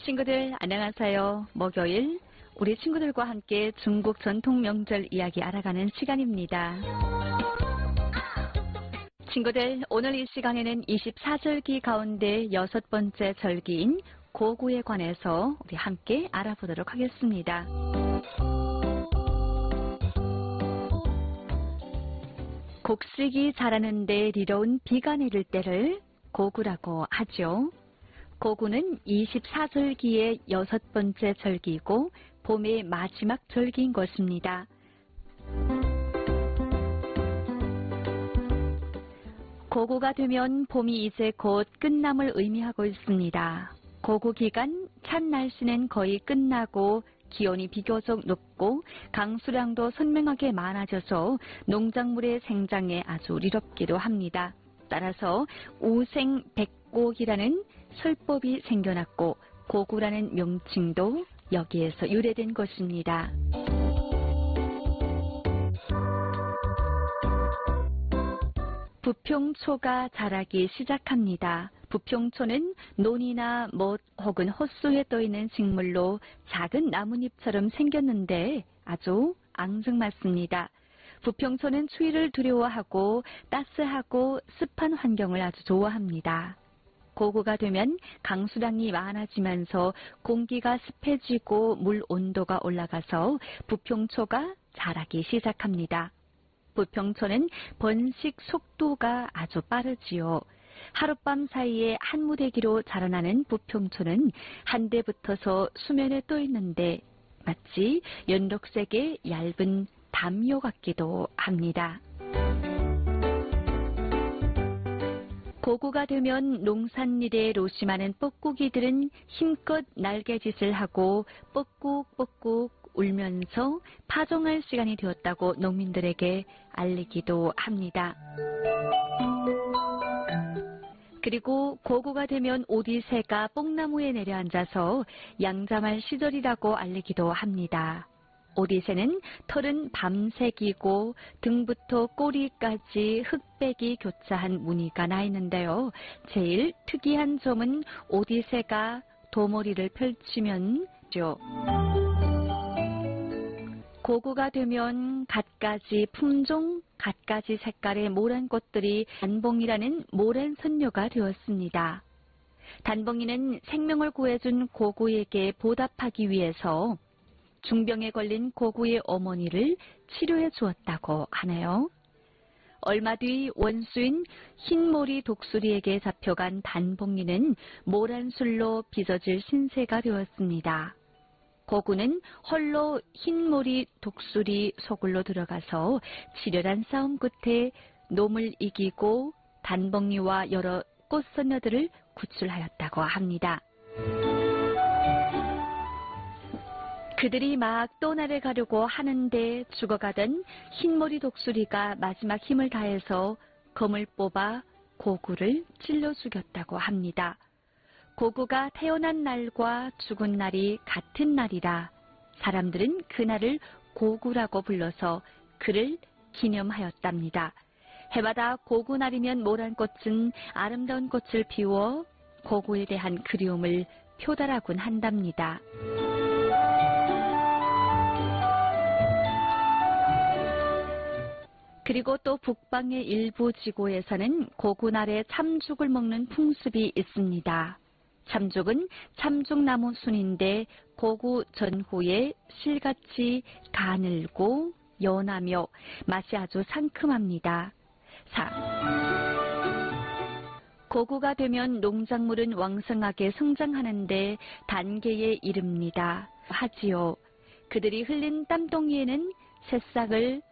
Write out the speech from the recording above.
친구들 안녕하세요. 목요일 우리 친구들과 함께 중국 전통 명절 이야기 알아가는 시간입니다. 친구들 오늘 이 시간에는 24절기 가운데 6번째 절기인 고구에 관해서 우리 함께 알아보도록 하겠습니다. 곡식이 자라는데 리로운 비가 내릴 때를 고구라고 하죠. 고구는 24절기의 6번째 절기이고 봄의 마지막 절기인 것입니다. 고구가 되면 봄이 이제 곧 끝남을 의미하고 있습니다. 고구 기간 찬 날씨는 거의 끝나고 기온이 비교적 높고 강수량도 선명하게 많아져서 농작물의 생장에 아주 이롭기도 합니다. 따라서 우생백곡이라는 설법이 생겨났고 고구라는 명칭도 여기에서 유래된 것입니다. 부평초가 자라기 시작합니다. 부평초는 논이나 못 혹은 헛수에 떠있는 식물로 작은 나뭇잎처럼 생겼는데 아주 앙증맞습니다. 부평초는 추위를 두려워하고 따스하고 습한 환경을 아주 좋아합니다. 고구가 되면 강수량이 많아지면서 공기가 습해지고 물 온도가 올라가서 부평초가 자라기 시작합니다. 부평초는 번식 속도가 아주 빠르지요. 하룻밤 사이에 한 무대기로 자라나는 부평초는 한데 붙어서 수면에 떠 있는데 마치 연록색의 얇은 담요 같기도 합니다. 고구가 되면 농산일에 로심하는 뻐꾸기들은 힘껏 날개짓을 하고 뻐꾹뻐꾹 울면서 파종할 시간이 되었다고 농민들에게 알리기도 합니다. 그리고 고구가 되면 오디새가 뽕나무에 내려앉아서 양잠할 시절이라고 알리기도 합니다. 오디새는 털은 밤색이고 등부터 꼬리까지 흑백이 교차한 무늬가 나 있는데요. 제일 특이한 점은 오디새가 도머리를 펼치면죠. 고구가 되면 갖가지 품종, 갖가지 색깔의 모란 꽃들이 단봉이라는 모란 선녀가 되었습니다. 단봉이는 생명을 구해준 고구에게 보답하기 위해서 중병에 걸린 고구의 어머니를 치료해 주었다고 하네요. 얼마 뒤 원수인 흰모리 독수리에게 잡혀간 단봉이는 모란술로 빚어질 신세가 되었습니다. 고구는 홀로 흰모리 독수리 소굴로 들어가서 치열한 싸움 끝에 놈을 이기고 단봉이와 여러 꽃선녀들을 구출하였다고 합니다. 그들이 막 떠나려 가려고 하는데 죽어가던 흰머리 독수리가 마지막 힘을 다해서 검을 뽑아 고구를 찔러 죽였다고 합니다. 고구가 태어난 날과 죽은 날이 같은 날이라 사람들은 그날을 고구라고 불러서 그를 기념하였답니다. 해마다 고구날이면 모란꽃은 아름다운 꽃을 피워 고구에 대한 그리움을 표달하곤 한답니다. 그리고 또 북방의 일부 지구에서는 고구날에 참죽을 먹는 풍습이 있습니다. 참죽은 참죽나무 순인데 고구 전후에 실같이 가늘고 연하며 맛이 아주 상큼합니다. 고구가 되면 농작물은 왕성하게 성장하는데 단계에 이릅니다. 하지요. 그들이 흘린 땀덩이에는 새싹을